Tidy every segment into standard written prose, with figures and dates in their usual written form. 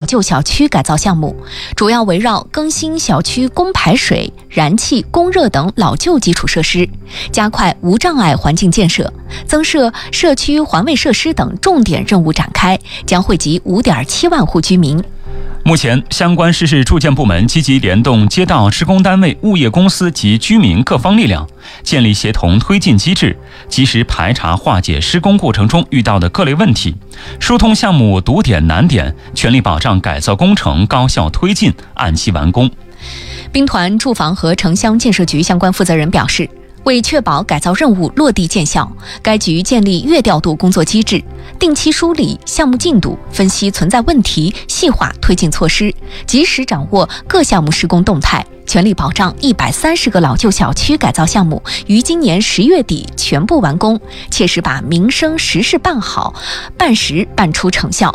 旧小区改造项目，主要围绕更新小区供排水、燃气、供热等老旧基础设施，加快无障碍环境建设，增设社区环卫设施等重点任务展开，将惠及5.7万户居民。 目前，相关市市住建部门积极联动街道施工单位、物业公司及居民各方力量，建立协同推进机制，及时排查化解施工过程中遇到的各类问题，疏通项目堵点难点，全力保障改造工程高效推进、按期完工。 兵团住房和城乡建设局相关负责人表示，为确保改造任务落地见效，该局建立月调度工作机制，定期梳理项目进度，分析存在问题，细化推进措施，及时掌握各项目施工动态，全力保障130个老旧小区改造项目于今年10月底全部完工，切实把民生实事办好，办实办出成效。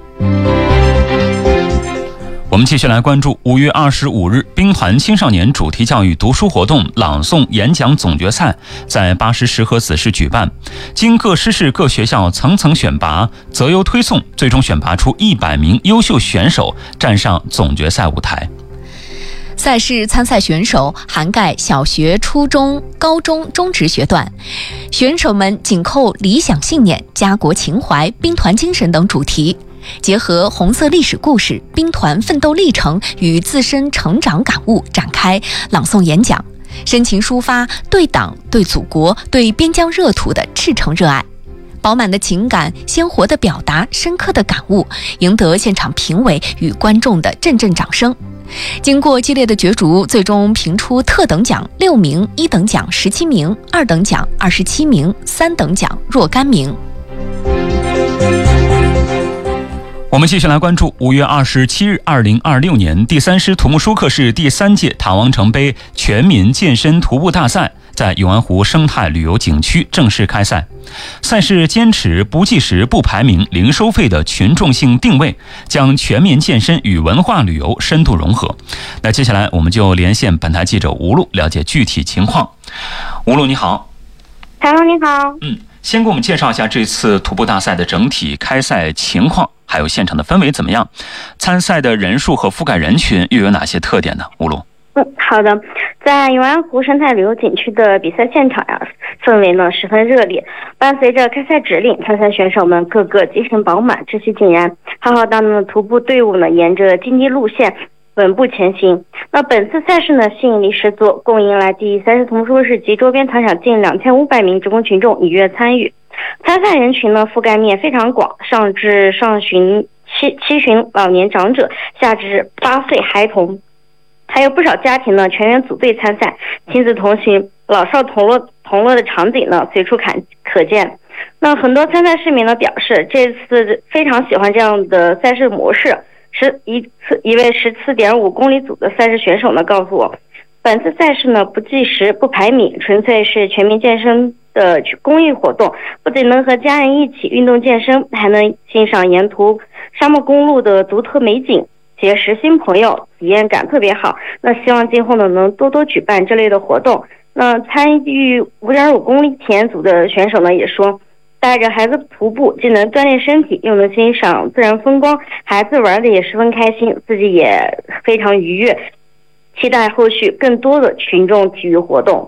我们继续来关注5月25日，兵团青少年主题教育读书活动朗诵演讲总决赛在巴什石河子市举办，经各师市各学校层层选拔，择优推送，最终选拔出100名优秀选手站上总决赛舞台。 赛事参赛选手涵盖小学、初中、高中、中职学段，选手们紧扣理想信念、家国情怀、兵团精神等主题，结合红色历史故事、兵团奋斗历程与自身成长感悟，展开朗诵演讲，深情抒发对党、对祖国、对边疆热土的赤诚热爱。饱满的情感、鲜活的表达、深刻的感悟，赢得现场评委与观众的阵阵掌声。经过激烈的角逐，最终评出特等奖6名、1等奖17名、2等奖27名、3等奖若干名。 我们继续来关注5月27日2026年第3师土木舒克市第3届塔王城杯全民健身徒步大赛在永安湖生态旅游景区正式开赛。赛事坚持不计时、不排名、零收费的群众性定位，将全民健身与文化旅游深度融合。那接下来我们就连线本台记者吴璐，了解具体情况。吴璐你好。 Hello， 你好。 先给我们介绍一下这次徒步大赛的整体开赛情况，还有现场的氛围怎么样？参赛的人数和覆盖人群又有哪些特点呢？吴璐。 好的，在永安湖生态旅游景区的比赛现场氛围呢十分热烈。伴随着开赛指令，参赛选手们个个精神饱满、秩序井然，浩浩荡荡的徒步队伍呢沿着荆棘路线稳步前行。那本次赛事呢吸引力十足，共迎来第3师土木舒克市及周边团场近2500名职工群众踊跃参与。参赛人群呢覆盖面非常广，上至上旬七旬老年长者，下至8岁孩童，还有不少家庭呢全员组队参赛，亲子同行、老少同乐的场景呢随处可见。那很多参赛市民呢表示，这次非常喜欢这样的赛事模式。一位14.5公里组的赛事选手呢告诉我，本次赛事呢不计时、不排名，纯粹是全民健身的公益活动，不仅能和家人一起运动健身，还能欣赏沿途沙漠公路的独特美景，结识新朋友，体验感特别好。那希望今后呢能多多举办这类的活动。那参与5.5公里体验组的选手呢也说，带着孩子徒步，既能锻炼身体，又能欣赏自然风光，孩子玩的也十分开心，自己也非常愉悦，期待后续更多的群众体育活动。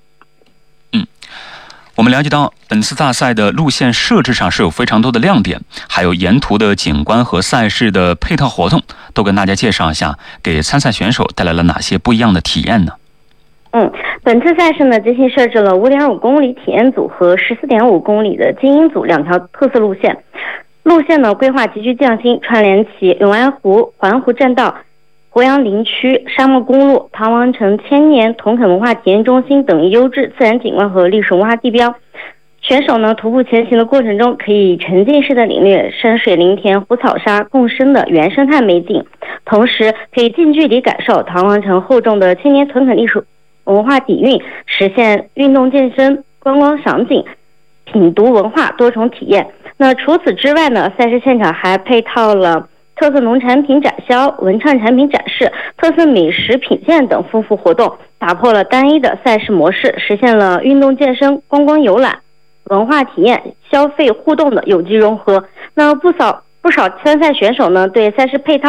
我们了解到本次大赛的路线设置上是有非常多的亮点，还有沿途的景观和赛事的配套活动，都跟大家介绍一下，给参赛选手带来了哪些不一样的体验呢？ 本次赛事呢精心设置了5.5公里体验组和14.5公里的精英组2条特色路线。路线呢规划极具匠心，串联起永安湖、环湖栈道、鄱阳林区、沙漠公路、唐王城千年同垦文化体验中心等优质自然景观和历史文化地标。选手呢徒步前行的过程中，可以沉浸式的领略山水林田、湖草沙共生的原生态美景，同时可以近距离感受唐王城厚重的千年屯垦历史文化底蕴，实现运动健身、观光赏景、品读文化多重体验。那除此之外呢，赛事现场还配套了特色农产品展销、文创产品展示、特色美食品鉴等丰富活动，打破了单一的赛事模式，实现了运动健身、观光游览、文化体验、消费互动的有机融合。那不少参赛选手呢对赛事配套